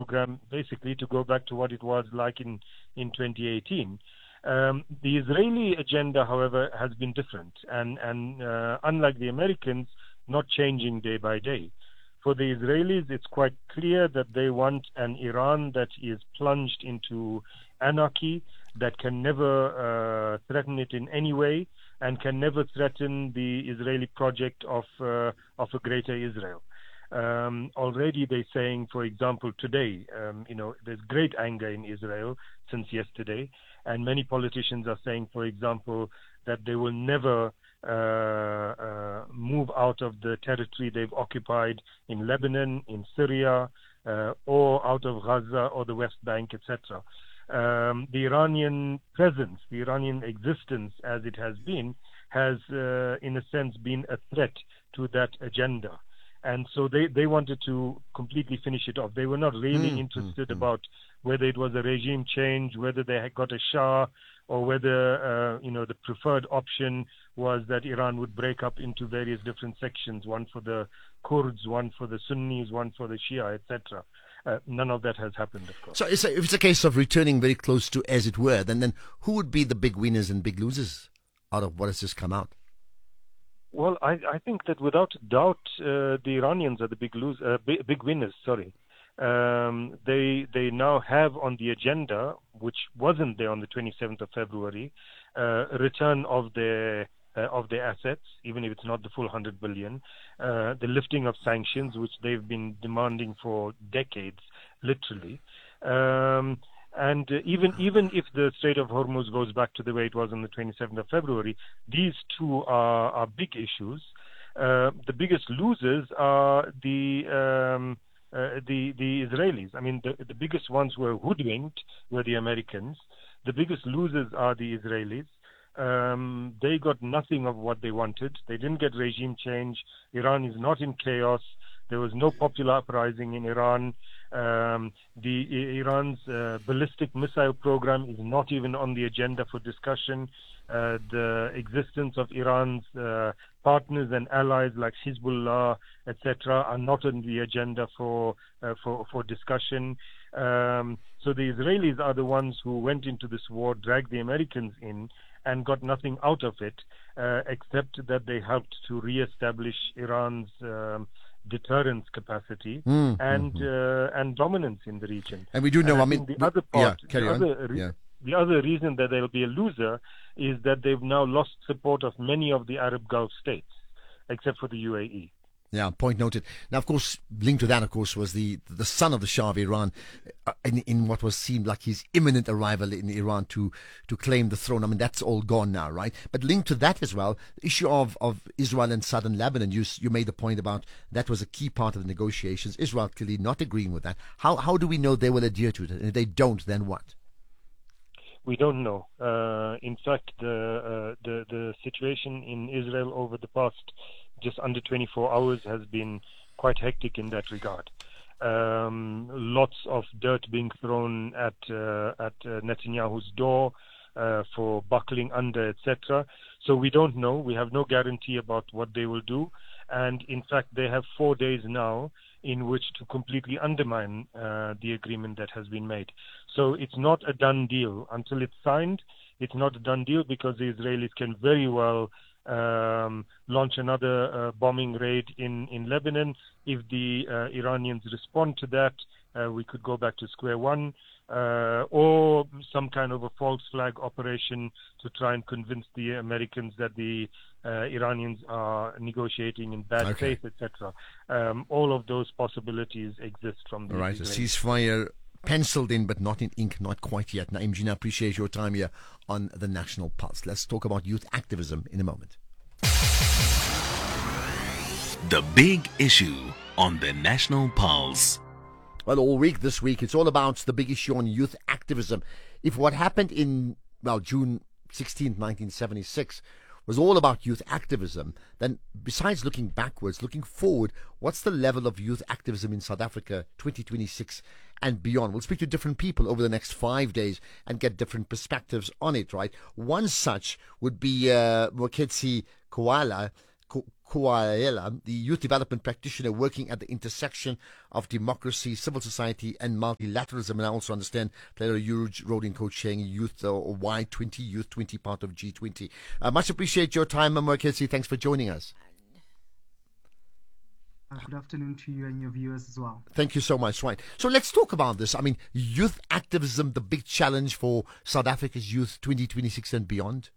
program basically to go back to what it was like in 2018. The Israeli agenda, however, has been different, and unlike the Americans, not changing day by day. For the Israelis, it's quite clear that they want an Iran that is plunged into anarchy, that can never threaten it in any way, and can never threaten the Israeli project of a greater Israel. Already they're saying, for example, today, there's great anger in Israel since yesterday, and many politicians are saying, for example, that they will never move out of the territory they've occupied in Lebanon, in Syria, or out of Gaza or the West Bank, etc. The Iranian presence, the Iranian existence as it has been, has in a sense been a threat to that agenda. And so they wanted to completely finish it off. They were not really interested about whether it was a regime change, whether they had got a Shah, or whether the preferred option was that Iran would break up into various different sections, one for the Kurds, one for the Sunnis, one for the Shia, etc. None of that has happened, of course. So if it's a case of returning very close to as it were, then who would be the big winners and big losers out of what has just come out? Well, I think that without doubt, the Iranians are the big winners. Sorry, they now have on the agenda, which wasn't there on the 27th of February, a return of their assets, even if it's not the full 100 billion, the lifting of sanctions, which they've been demanding for decades, literally. And even if the Strait of Hormuz goes back to the way it was on the 27th of February, these two are big issues. The biggest losers are the Israelis. I mean, the biggest ones who were hoodwinked were the Americans. The biggest losers are the Israelis. They got nothing of what they wanted. They didn't get regime change. Iran is not in chaos. There was no popular uprising in Iran. Iran's ballistic missile program is not even on the agenda for discussion. The existence of Iran's partners and allies like Hezbollah, etc., are not on the agenda for discussion. So the Israelis are the ones who went into this war, dragged the Americans in, and got nothing out of it, except that they helped to reestablish Iran's deterrence capacity and dominance in the region. And we do know, the other part, the other reason that they'll be a loser is that they've now lost support of many of the Arab Gulf states, except for the UAE. Yeah, point noted. Now, of course, linked to that, of course, was the son of the Shah of Iran in what was seemed like his imminent arrival in Iran to claim the throne. I mean, that's all gone now, right? But linked to that as well, the issue of Israel and southern Lebanon, you made the point about that was a key part of the negotiations. Israel clearly not agreeing with that. How do we know they will adhere to it? And if they don't, then what? We don't know. In fact, the situation in Israel over the past just under 24 hours has been quite hectic in that regard. Lots of dirt being thrown at Netanyahu's door for buckling under, etc. So we don't know. We have no guarantee about what they will do. And in fact, they have 4 days now in which to completely undermine the agreement that has been made. So it's not a done deal. Until it's signed, it's not a done deal because the Israelis can very well launch another bombing raid in Lebanon. If the Iranians respond to that, we could go back to square one, or some kind of a false flag operation to try and convince the Americans that the Iranians are negotiating in bad faith, etc. All of those possibilities exist from the All right, Israelis. A ceasefire penciled in but not in ink, not quite yet. Naeem Jinnah, appreciate your time here on the National Pulse. Let's talk about youth activism in a moment. The big issue on the National Pulse. Well, all week this week, it's all about the big issue on youth activism. If what happened in, June 16th, 1976 was all about youth activism, then besides looking backwards, looking forward, what's the level of youth activism in South Africa 2026 and beyond? We'll speak to different people over the next 5 days and get different perspectives on it, right? One such would be Moketsi Koala, Kuaela, the youth development practitioner working at the intersection of democracy, civil society, and multilateralism. And I also understand player a huge role in co-chairing youth or Y20, Youth 20, part of G20. Much appreciate your time, Mwakesi. Thanks for joining us. Good afternoon to you and your viewers as well. Thank you so much. Right. So let's talk about this. I mean, youth activism, the big challenge for South Africa's youth 2026 and beyond.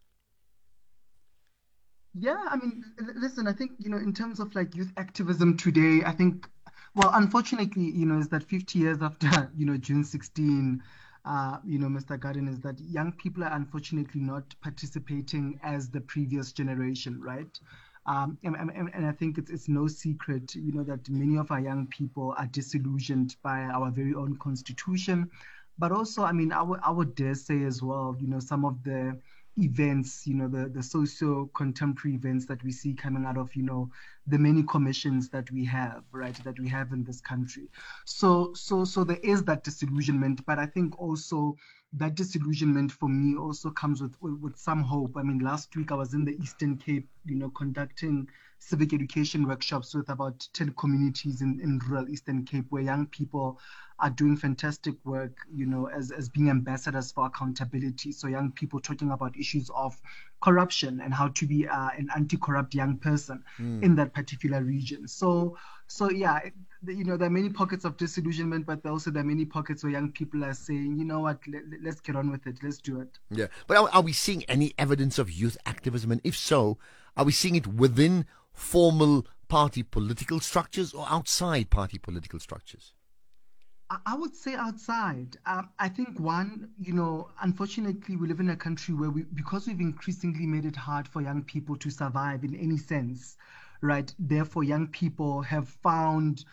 Yeah, I mean, listen, I think, in terms of like youth activism today, I think, well, unfortunately, is that 50 years after, June 16, Mr. Garden, is that young people are unfortunately not participating as the previous generation, right? And I think it's no secret, that many of our young people are disillusioned by our very own constitution. But also, I mean, I would dare say as well, some of the events, the socio-contemporary events that we see coming out of, the many commissions that we have, right, that we have in this country. So there is that disillusionment, but I think also that disillusionment for me also comes with some hope. I mean, last week I was in the Eastern Cape, conducting civic education workshops with about 10 communities in rural Eastern Cape, where young people are doing fantastic work, as being ambassadors for accountability. So young people talking about issues of corruption and how to be an anti-corrupt young person in that particular region. So yeah, there are many pockets of disillusionment, but also there are many pockets where young people are saying, you know what, let's get on with it, let's do it. Yeah, but are we seeing any evidence of youth activism? And if so, are we seeing it within formal party political structures or outside party political structures? I would say outside. I think unfortunately, we live in a country where because we've increasingly made it hard for young people to survive in any sense, right? Therefore, young people have found,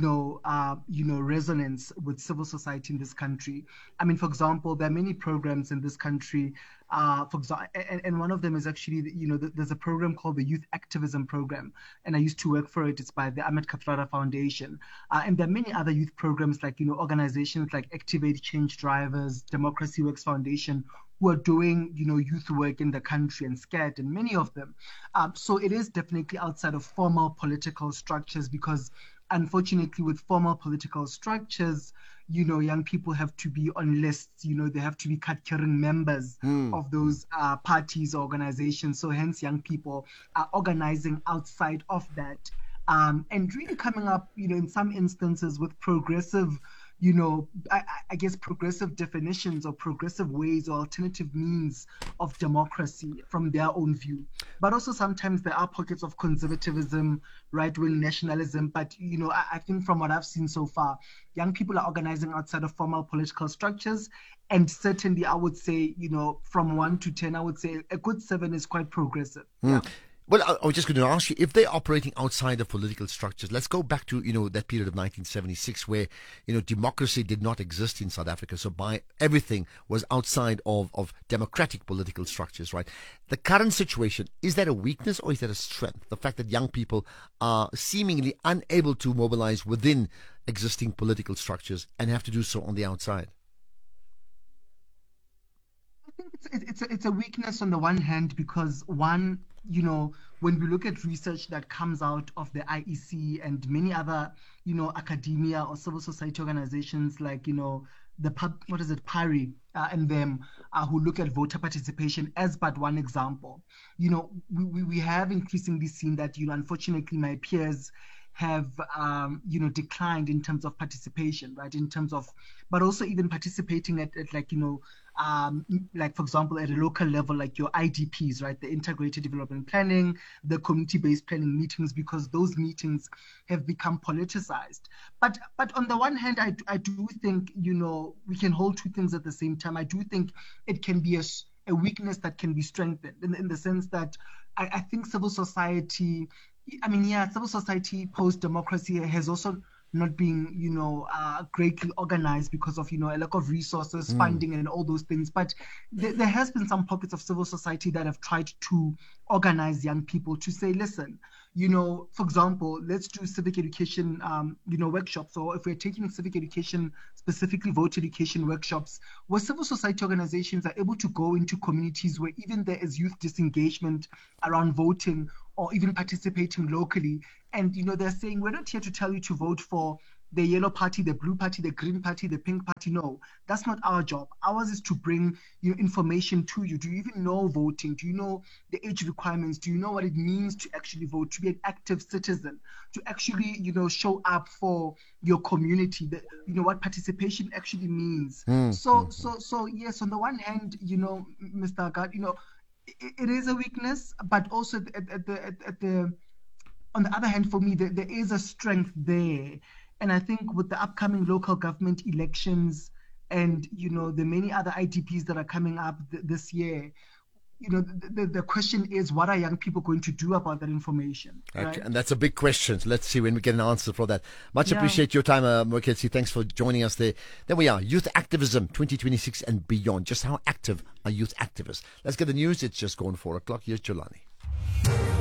resonance with civil society in this country. I mean, for example, there are many programs in this country. For example, and one of them is actually, there's a program called the Youth Activism Program, and I used to work for it. It's by the Ahmed Kathrada Foundation, and there are many other youth programs like organizations like Activate Change Drivers, Democracy Works Foundation, who are doing youth work in the country, and SCAT, and many of them. So it is definitely outside of formal political structures, because unfortunately, with formal political structures, young people have to be on lists, they have to be card-carrying members of those parties or organizations. So hence, young people are organizing outside of that, and really coming up, in some instances with progressive, I guess progressive definitions or progressive ways or alternative means of democracy from their own view. But also sometimes there are pockets of conservatism, right-wing nationalism. But, I think from what I've seen so far, young people are organizing outside of formal political structures. And certainly I would say, from 1 to 10, I would say a good 7 is quite progressive. Yeah. Well, I was just going to ask you, if they're operating outside of political structures, let's go back to, that period of 1976 where, democracy did not exist in South Africa. So everything was outside of democratic political structures, right? The current situation, is that a weakness or is that a strength? The fact that young people are seemingly unable to mobilize within existing political structures and have to do so on the outside? I think it's a weakness on the one hand, because when we look at research that comes out of the IEC and many other, academia or civil society organizations like, PARI and them, who look at voter participation as but one example, we have increasingly seen that, unfortunately, my peers have, declined in terms of participation, right? In terms of, but also even participating at like, like, for example, at a local level, like your IDPs, right? The integrated development planning, the community-based planning meetings, because those meetings have become politicized. But on the one hand, I do think, we can hold two things at the same time. I do think it can be a weakness that can be strengthened in the sense that I think civil society, civil society post-democracy has also not being, greatly organized because of, a lack of resources, funding, and all those things. But there has been some pockets of civil society that have tried to organize young people to say, listen, for example, let's do civic education, workshops. So if we're taking civic education, specifically voter education workshops, where civil society organizations are able to go into communities where even there is youth disengagement around voting, or even participating locally. And, they're saying, we're not here to tell you to vote for the yellow party, the blue party, the green party, the pink party. No, that's not our job. Ours is to bring information to you. Do you even know voting? Do you know the age requirements? Do you know what it means to actually vote, to be an active citizen, to actually, show up for your community, what participation actually means? So yes, on the one hand, Mr. Agard, it is a weakness, but also on the other hand, for me, there is a strength there. And I think with the upcoming local government elections and, the many other IDPs that are coming up this year, the question is, what are young people going to do about that information? Okay, right? and that's a big question. So let's see when we get an answer for that. Much appreciate your time, Moketsi. Thanks for joining us there. There we are, Youth Activism 2026 and beyond. Just how active are youth activists? Let's get the news. It's just gone 4 o'clock. Here's Jolani.